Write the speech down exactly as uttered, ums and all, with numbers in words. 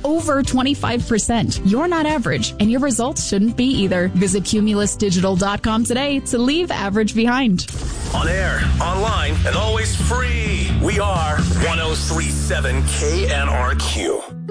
over twenty-five percent. You're not average, and your results shouldn't be either. Visit Cumulus Digital dot com today to leave average behind. On air, online, and always free. We are one oh three point seven K N R Q.